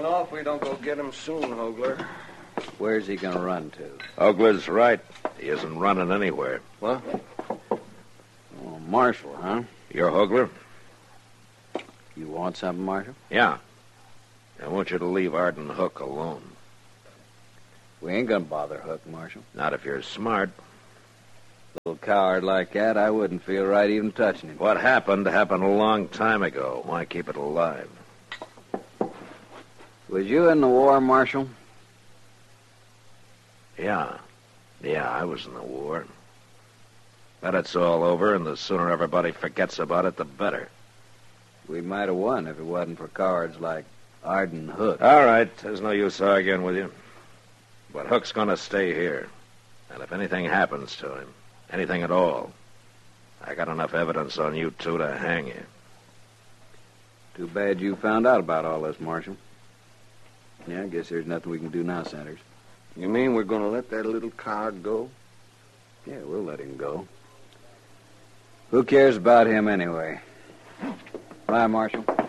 running off, we don't go get him soon, Hogler. Where's he going to run to? Hogler's right. He isn't running anywhere. What? Oh, Marshall, huh? You're Hogler? You want something, Marshall? Yeah. I want you to leave Arden Hook alone. We ain't going to bother Hook, Marshall. Not if you're smart. Little coward like that, I wouldn't feel right even touching him. What happened a long time ago. Why keep it alive? Was you in the war, Marshall? Yeah, I was in the war. But it's all over, and the sooner everybody forgets about it, the better. We might have won if it wasn't for cowards like Arden Hook. All right, there's no use arguing with you. But Hook's going to stay here. And if anything happens to him, anything at all, I got enough evidence on you two to hang you. Too bad you found out about all this, Marshal. Yeah, I guess there's nothing we can do now, Sanders. You mean we're going to let that little coward go? Yeah, we'll let him go. Who cares about him anyway? Bye, Marshal.